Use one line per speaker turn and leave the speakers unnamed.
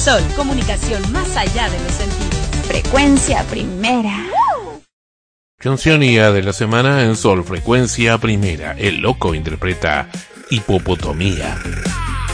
Sol, comunicación más allá de los sentidos.
Frecuencia Primera.
Cancionía de la semana en Sol Frecuencia Primera. El Loco interpreta Hipopotomía.